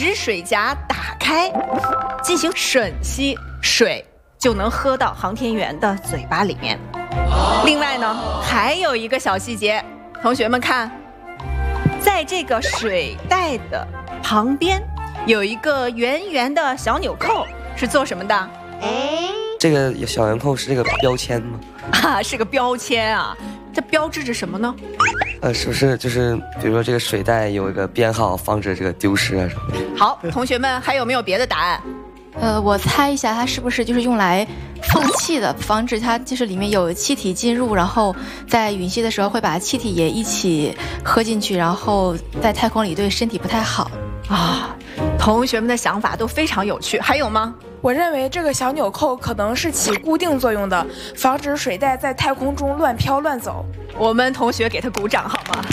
使水闸打开，进行吮吸，水就能喝到航天员的嘴巴里面。另外呢，还有一个小细节，同学们看，在这个水袋的旁边有一个圆圆的小纽扣，是做什么的？ 这个小圆扣是这个标签吗？ 啊，是个标签啊，这标志着什么呢？ 是不是就是比如说这个水袋有一个编号，防止这个丢失啊什么的？ 好，同学们还有没有别的答案？ 我猜一下，它是不是就是用来放气的，防止它就是里面有气体进入，然后在吮吸的时候会把气体也一起喝进去，然后在太空里对身体不太好啊。同学们的想法都非常有趣，还有吗？ 我认为这个小纽扣可能是起固定作用的，防止水袋在太空中乱飘乱走。 我们同学给他鼓掌好吗？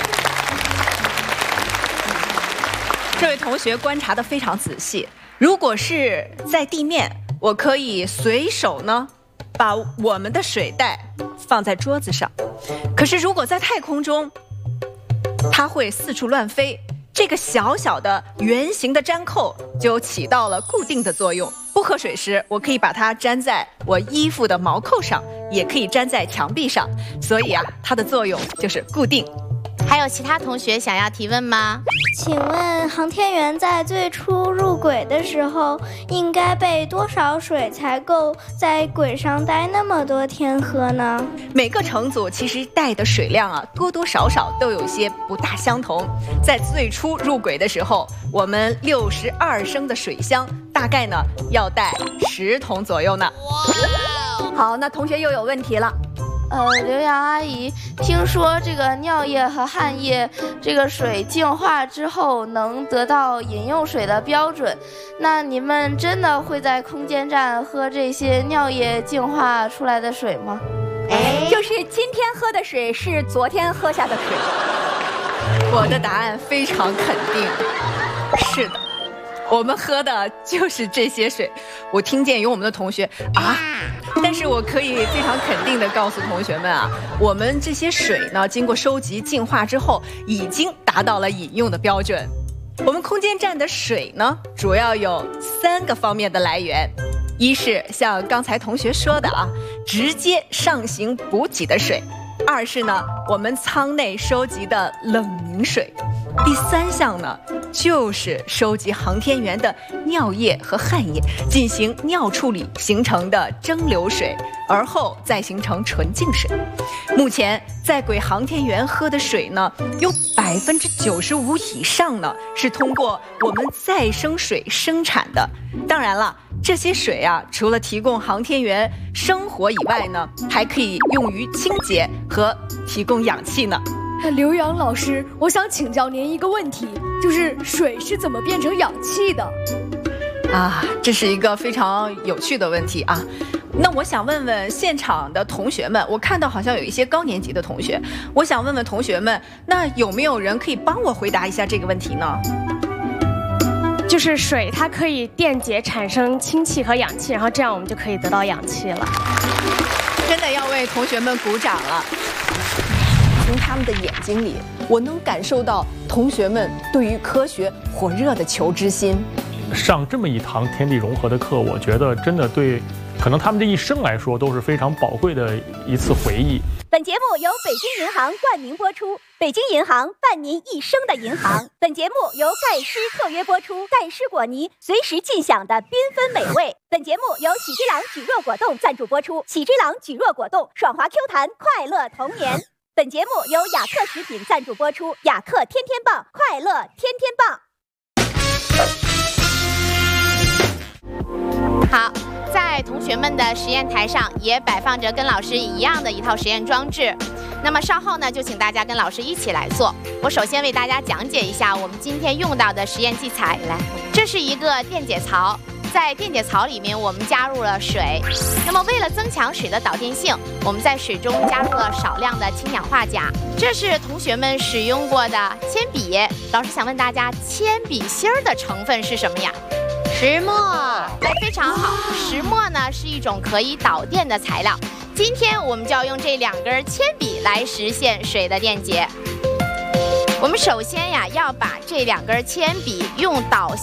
这位同学观察得非常仔细。如果是在地面，我可以随手呢把我们的水袋放在桌子上。可是如果在太空中，它会四处乱飞，这个小小的圆形的粘扣就起到了固定的作用。不喝水时，我可以把它粘在我衣服的毛扣上，也可以粘在墙壁上，所以啊，它的作用就是固定。 还有其他同学想要提问吗？ 请问航天员在最初入轨的时候，应该备多少水才够在轨上待那么多天喝呢？ 每个乘组其实带的水量啊，多多少少都有些不大相同。在最初入轨的时候，我们62升的水箱大概呢要带10桶左右呢。好，那同学又有问题了。 刘洋阿姨，听说这个尿液和汗液，这个水净化之后能得到饮用水的标准，那你们真的会在空间站喝这些尿液净化出来的水吗？ 就是今天喝的水是昨天喝下的水。 我的答案非常肯定，是的。我们喝的就是这些水。我听见有我们的同学啊，但是我可以非常肯定地告诉同学们啊，我们这些水呢，经过收集净化之后，已经达到了饮用的标准。我们空间站的水呢，主要有3个方面的来源，一是像刚才同学说的啊，直接上行补给的水；二是呢，我们舱内收集的冷凝水；第3项呢，就是收集航天员的尿液和汗液，进行尿处理形成的蒸馏水，而后再形成纯净水。目前在轨航天员喝的水呢，有95%以上呢是通过我们再生水生产的。当然了，这些水啊，除了提供航天员生活以外呢，还可以用于清洁和提供氧气呢。 刘洋老师，我想请教您一个问题，就是水是怎么变成氧气的？ 啊，这是一个非常有趣的问题啊。那我想问问现场的同学们，我看到好像有一些高年级的同学，我想问问同学们，那有没有人可以帮我回答一下这个问题呢？ 就是水它可以电解产生氢气和氧气，然后这样我们就可以得到氧气了。 真的要为同学们鼓掌了。 从他们的眼睛里，我能感受到同学们对于科学火热的求知心。 上这么一堂天地融合的课，我觉得真的对可能他们这一生来说都是非常宝贵的一次回忆。 本节目由北京银行冠名播出，北京银行伴您一生的银行。本节目由盖诗特约播出，盖诗果泥随时尽享的缤纷美味。本节目由喜之郎蒟蒻果冻赞助播出，喜之郎蒟蒻果冻爽滑 Q 弹，快乐童年。本节目由雅克食品赞助播出，雅克天天棒，快乐天天棒。好，在同学们的实验台上也摆放着跟老师一样的一套实验装置。那么稍后呢，就请大家跟老师一起来做。我首先为大家讲解一下我们今天用到的实验器材。来，这是一个电解槽。在电解槽里面，我们加入了水。那么，为了增强水的导电性，我们在水中加入了少量的氢氧化钾。这是同学们使用过的铅笔。老师想问大家，铅笔芯儿的成分是什么呀？石墨。哎，非常好。石墨呢是一种可以导电的材料。今天我们就要用这2根铅笔来实现水的电解。我们首先呀，要把这2根铅笔用导